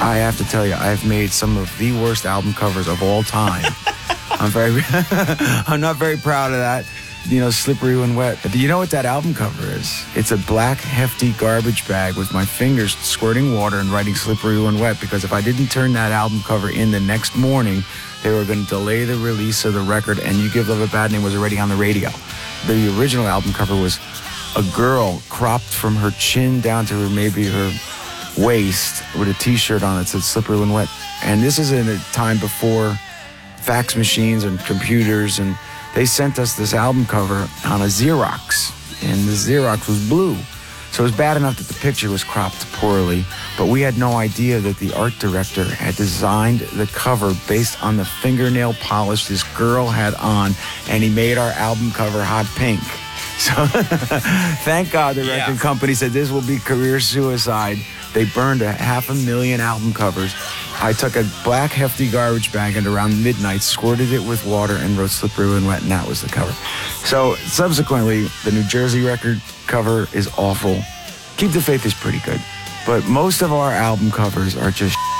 I have to tell you, I've made some of the worst album covers of all time. I'm not very proud of that. You know, Slippery When Wet. Do you know what that album cover is? It's a black, hefty garbage bag with my fingers squirting water and writing Slippery When Wet, because if I didn't turn that album cover in the next morning, they were going to delay the release of the record, and You Give Love a Bad Name was already on the radio. The original album cover was a girl cropped from her chin down to maybe her waist with a T-shirt on that said Slippery When Wet. And this is in a time before fax machines and computers, and they sent us this album cover on a Xerox, and the Xerox was blue. So it was bad enough that the picture was cropped poorly, but we had no idea that the art director had designed the cover based on the fingernail polish this girl had on, and he made our album cover hot pink. So thank God the record company said this will be career suicide. They burned 500,000 album covers. I took a black, hefty garbage bag and around midnight squirted it with water and wrote Slippery When Wet, and that was the cover. So subsequently, the New Jersey record cover is awful. Keep the Faith is pretty good. But most of our album covers are just